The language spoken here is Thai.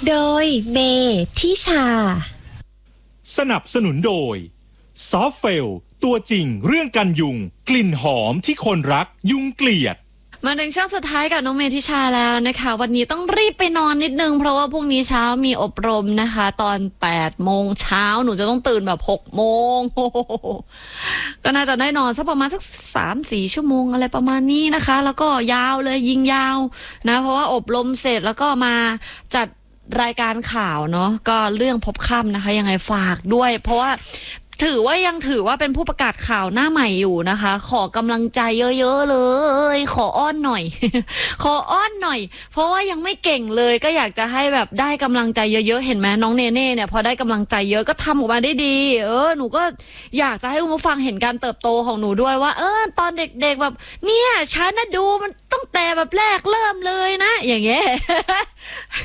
โดยเบทิชาสนับสนุนโดยซอฟเฟลตัวจริงเรื่องกันยุงกลิ่นหอมที่คนรักยุงเกลียดมาถึงช่วงสุดท้ายกับน้องเมทิชาแล้วนะคะวันนี้ต้องรีบไปนอนนิดนึงเพราะว่าพรุ่งนี้เช้ามีอบรมนะคะตอน8 โมงเช้าหนูจะต้องตื่นแบบ6 โมงก็น่าจะได้นอนสักประมาณสัก3-4 ชั่วโมงอะไรประมาณนี้นะคะแล้วก็ยาวเลยยิงยาวนะเพราะว่าอบรมเสร็จแล้วก็มาจัดรายการข่าวเนาะก็เรื่องพบค่ำนะคะยังไงฝากด้วยเพราะว่าถือว่าเป็นผู้ประกาศข่าวหน้าใหม่อยู่นะคะขอกำลังใจเยอะๆเลยขออ้อนหน่อย ขออ้อนหน่อยเพราะว่ายังไม่เก่งเลยก็อยากจะให้แบบได้กำลังใจเยอะๆเห็นไหมน้องเนเน่เนี่ยพอได้กำลังใจเยอะก็ทำออกมาได้ดีหนูก็อยากจะให้คุณผู้ฟังเห็นการเติบโตของหนูด้วยว่าตอนเด็กๆแบบเนี่ยฉันน่ะดูมันตั้งแต่แบบแรกเริ่มเลยนะอย่างเงี้ย